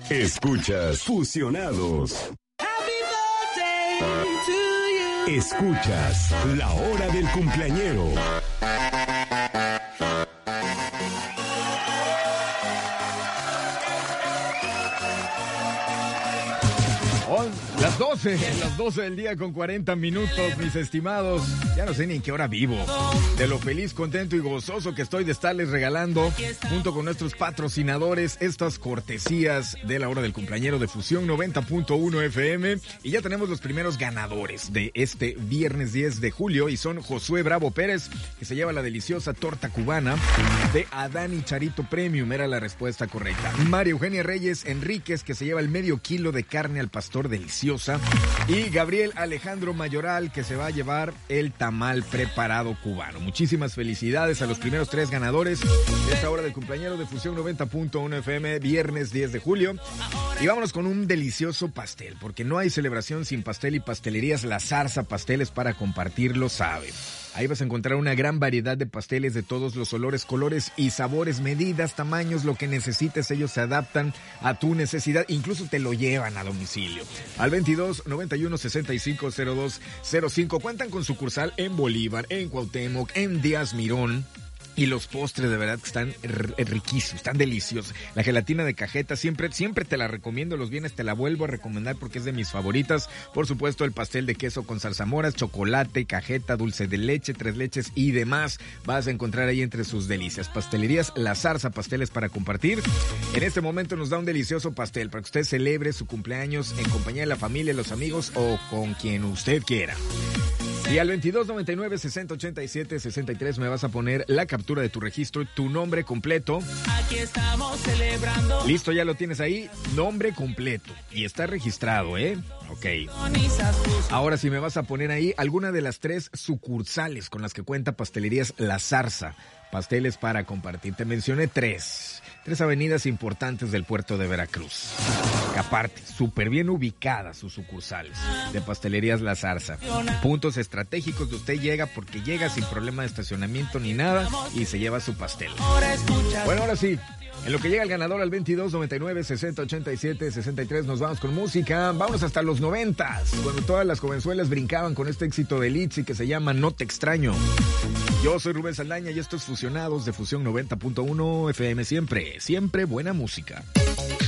Escuchas Fusionados. Escuchas La Hora del Cumpleañero. Las 12 del día con 40 minutos, mis estimados. Ya no sé ni en qué hora vivo. De lo feliz, contento y gozoso que estoy de estarles regalando, junto con nuestros patrocinadores, estas cortesías de La Hora del Cumpleañero de Fusión 90.1 FM. Y ya tenemos los primeros ganadores de este viernes 10 de julio. Y son Josué Bravo Pérez, que se lleva la deliciosa torta cubana de Adán y Charito Premium. Era la respuesta correcta. María Eugenia Reyes Enríquez, que se lleva el medio kilo de carne al pastor deliciosa. Y Gabriel Alejandro Mayoral, que se va a llevar el tamal preparado cubano. Muchísimas felicidades a los primeros 3 ganadores de esta Hora del Cumpleañero de Fusión 90.1 FM, viernes 10 de julio. Y vámonos con un delicioso pastel, porque no hay celebración sin pastel, y Pastelerías La Zarza Pasteles para compartir lo sabe. Ahí vas a encontrar una gran variedad de pasteles de todos los olores, colores y sabores, medidas, tamaños, lo que necesites. Ellos se adaptan a tu necesidad, incluso te lo llevan a domicilio. Al 22 91 65 02 05. Cuentan con sucursal en Bolívar, en Cuauhtémoc, en Díaz Mirón. Y los postres de verdad que están riquísimos, están deliciosos. La gelatina de cajeta siempre te la recomiendo. Los viernes te la vuelvo a recomendar porque es de mis favoritas. Por supuesto, el pastel de queso con zarzamoras, chocolate, cajeta, dulce de leche, 3 leches y demás. Vas a encontrar ahí entre sus delicias. Pastelerías La Zarza Pasteles para compartir. En este momento nos da un delicioso pastel para que usted celebre su cumpleaños en compañía de la familia, los amigos o con quien usted quiera. Y al 22 99 60 87 63 me vas a poner la captura de tu registro, tu nombre completo. Aquí estamos celebrando. Listo, ya lo tienes ahí, nombre completo. Y está registrado, ¿eh? Ok. Ahora sí me vas a poner ahí alguna de las 3 sucursales con las que cuenta Pastelerías La Zarza. Pasteles para compartir. Te mencioné 3 avenidas importantes del puerto de Veracruz. Que aparte, súper bien ubicadas sus sucursales de Pastelerías La Zarza. Puntos estratégicos de usted llega porque llega sin problema de estacionamiento ni nada y se lleva su pastel. Bueno, ahora sí. En lo que llega el ganador al 22 99 60 87 63 nos vamos con música. Vámonos hasta los 90s, cuando todas las jovenzuelas brincaban con este éxito de Litzy que se llama No Te Extraño. Yo soy Rubén Saldaña y esto es Fusionados de Fusión 90.1 FM. Siempre buena música.